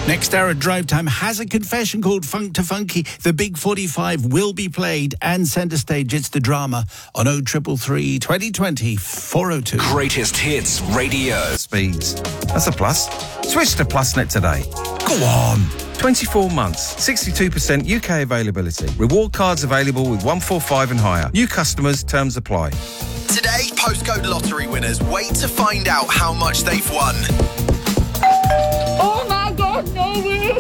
Next hour at Drive Time has a confession called Funk to Funky. The Big 45 will be played and centre stage. It's the drama on 0333 2020 402. Greatest Hits Radio. Speeds. That's a plus. Switch to PlusNet today. Go on. 24 months, 62% UK availability. Reward cards available with 145 and higher. New customers, terms apply. Today, postcode lottery winners wait to find out how much they've won. Oh my God, no way!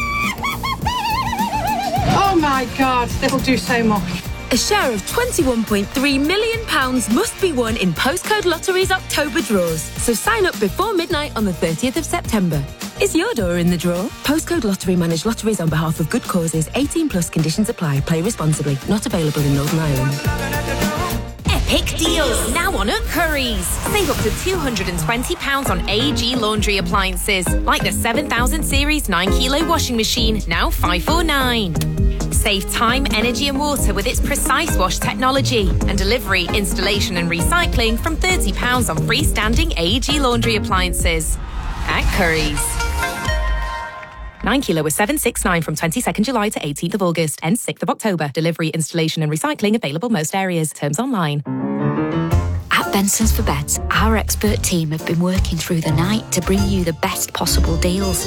Oh my God, that'll do so much. A share of £21.3 million must be won in Postcode Lottery's October draws. So sign up before midnight on the 30th of September. Is your door in the draw? Postcode Lottery manage lotteries on behalf of good causes. 18 plus conditions apply. Play responsibly. Not available in Northern Ireland. Epic deals now on at Currys. Save up to £220 on AEG laundry appliances, like the 7000 series 9kg washing machine, now £549. Save time, energy and water with its Precise Wash technology, and delivery, installation and recycling from £30 on freestanding AEG laundry appliances. At Currys. 9kg was $769 from 22nd July to 18th of August. Ends 6th of October. Delivery, installation and recycling available most areas. Terms online. At Benson's for Beds, our expert team have been working through the night to bring you the best possible deals.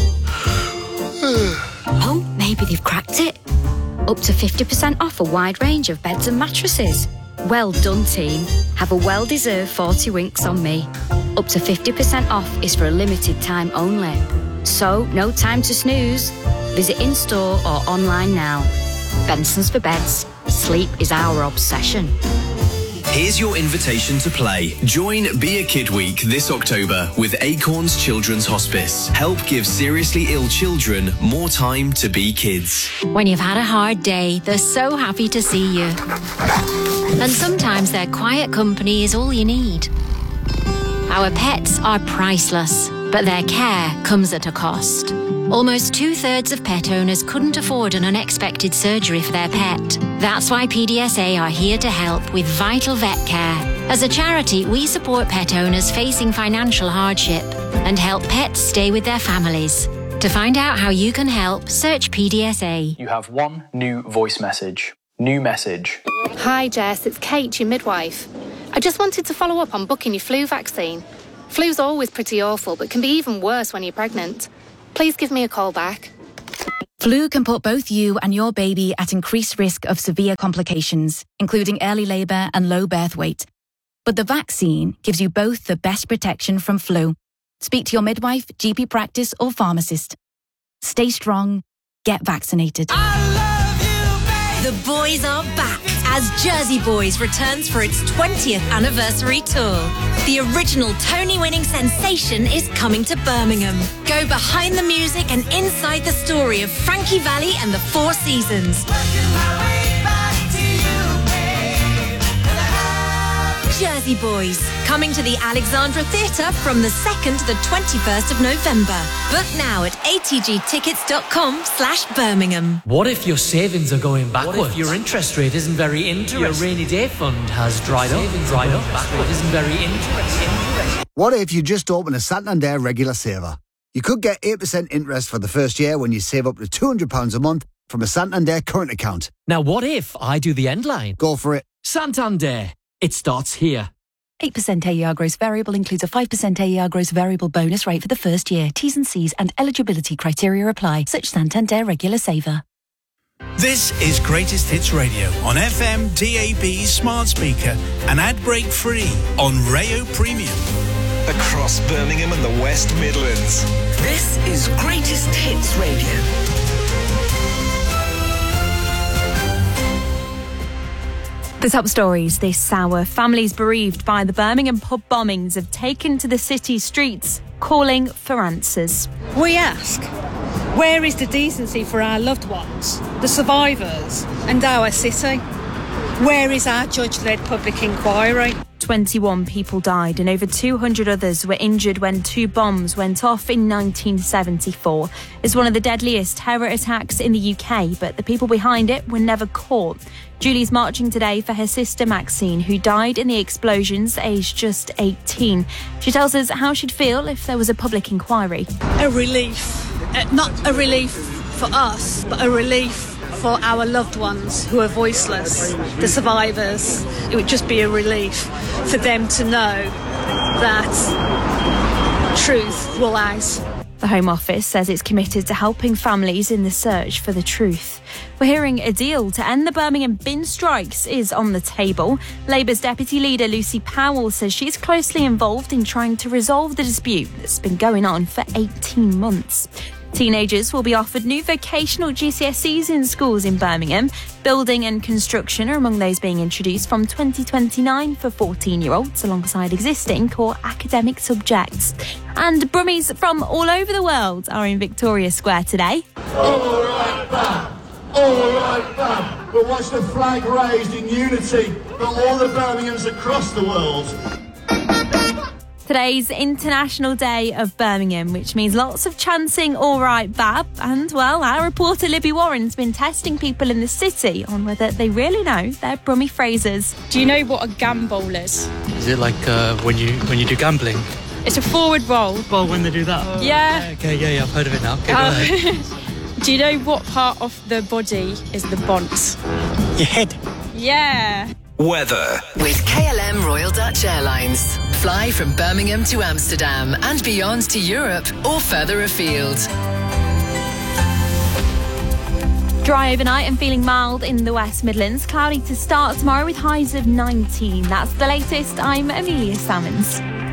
Oh, maybe they've cracked it. Up to 50% off a wide range of beds and mattresses. Well done, team. Have a well-deserved 40 winks on me. Up to 50% off is for a limited time only. So, no time to snooze. Visit in-store or online now. Benson's for Beds. Sleep is our obsession. Here's your invitation to play. Join Be a Kid Week this October with Acorns Children's Hospice. Help give seriously ill children more time to be kids. When you've had a hard day, they're so happy to see you. And sometimes their quiet company is all you need. Our pets are priceless, but their care comes at a cost. Almost 2/3 of pet owners couldn't afford an unexpected surgery for their pet. That's why PDSA are here to help with vital vet care. As a charity, we support pet owners facing financial hardship and help pets stay with their families. To find out how you can help, search PDSA. You have one new voice message. New message. Hi Jess, it's Kate, your midwife. I just wanted to follow up on booking your flu vaccine. Flu's always pretty awful, but can be even worse when you're pregnant. Please give me a call back. Flu can put both you and your baby at increased risk of severe complications, including early labour and low birth weight. But the vaccine gives you both the best protection from flu. Speak to your midwife, GP practice or pharmacist. Stay strong. Get vaccinated. The boys are back as Jersey Boys returns for its 20th anniversary tour. The original Tony-winning sensation is coming to Birmingham. Go behind the music and inside the story of Frankie Valli and the Four Seasons. Jersey Boys, coming to the Alexandra Theatre from the 2nd to the 21st of November. Book now at atgtickets.com/Birmingham. What if your savings are going backwards? What if your interest rate isn't very interesting? Your rainy day fund has dried up. Backward isn't very interesting. What if you just open a Santander regular saver? You could get 8% interest for the first year when you save up to £200 a month from a Santander current account. Now what if I do the end line? Go for it. Santander. It starts here. 8% AER gross variable includes a 5% AER gross variable bonus rate for the first year. T's and C's and eligibility criteria apply. Such Santander regular saver. This is Greatest Hits Radio on FM, DAB, smart speaker and ad break free on Rayo Premium. Across Birmingham and the West Midlands. This is Greatest Hits Radio. The top stories this hour. Families bereaved by the Birmingham pub bombings have taken to the city streets, calling for answers. We ask, where is the decency for our loved ones, the survivors, and our city? Where is our judge-led public inquiry? 21 people died and over 200 others were injured when 2 bombs went off in 1974. It's one of the deadliest terror attacks in the UK, but the people behind it were never caught. Julie's marching today for her sister Maxine, who died in the explosions aged just 18. She tells us how she'd feel if there was a public inquiry. A relief. Not a relief for us, but a relief for our loved ones who are voiceless, the survivors. It would just be a relief for them to know that truth will out. The Home Office says it's committed to helping families in the search for the truth. We're hearing a deal to end the Birmingham bin strikes is on the table. Labour's Deputy Leader Lucy Powell says she's closely involved in trying to resolve the dispute that's been going on for 18 months. Teenagers will be offered new vocational GCSEs in schools in Birmingham. Building and construction are among those being introduced from 2029 for 14-year-olds, alongside existing core academic subjects. And Brummies from all over the world are in Victoria Square today. All right, fam. All right, fam. But watch the flag raised in unity for all the Birminghams across the world. Today's International Day of Birmingham, which means lots of chanting "All right, Bab." And, well, our reporter Libby Warren's been testing people in the city on whether they really know their Brummie phrases. Do you know what a gambol is? Is it like when you do gambling? It's a forward roll. Well, when they do that? Yeah. Okay, yeah, I've heard of it now. Okay, go ahead. Do you know what part of the body is the bont? Your head. Yeah. Weather. With KLM Royal Dutch Airlines. Fly from Birmingham to Amsterdam and beyond to Europe or further afield. Dry overnight and feeling mild in the West Midlands. Cloudy to start tomorrow with highs of 19. That's the latest. I'm Amelia Salmons.